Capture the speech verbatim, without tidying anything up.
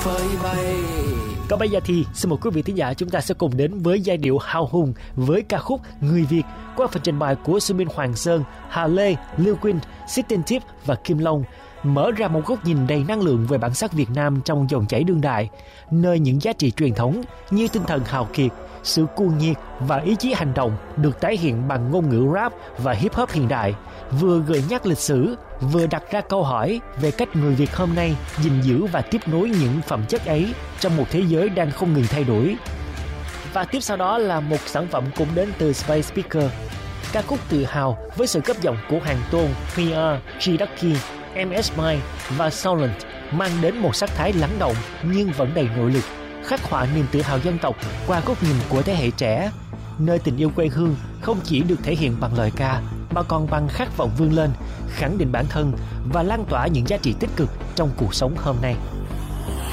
phơi bày. Còn bây giờ thì xin mời quý vị thính giả chúng ta sẽ cùng đến với giai điệu hào hùng với ca khúc Người Việt qua phần trình bày của Xuân Minh Hoàng Sơn, Hà Lê, Lưu Quynh, Sittin Tip và Kim Long, mở ra một góc nhìn đầy năng lượng về bản sắc Việt Nam trong dòng chảy đương đại, nơi những giá trị truyền thống như tinh thần hào kiệt, sự cuồng nhiệt và ý chí hành động được tái hiện bằng ngôn ngữ rap và hip hop hiện đại, vừa gợi nhắc lịch sử, vừa đặt ra câu hỏi về cách người Việt hôm nay gìn giữ và tiếp nối những phẩm chất ấy trong một thế giới đang không ngừng thay đổi. Và tiếp sau đó là một sản phẩm cũng đến từ Space Speaker, ca khúc tự hào với sự cấp giọng của Hàng Tôn, pê rờ, G-Ducky, em ét Mike và Silent, mang đến một sắc thái lắng động nhưng vẫn đầy nội lực, khắc họa niềm tự hào dân tộc qua góc nhìn của thế hệ trẻ, nơi tình yêu quê hương không chỉ được thể hiện bằng lời ca mà còn bằng khát vọng vươn lên, khẳng định bản thân và lan tỏa những giá trị tích cực trong cuộc sống hôm nay.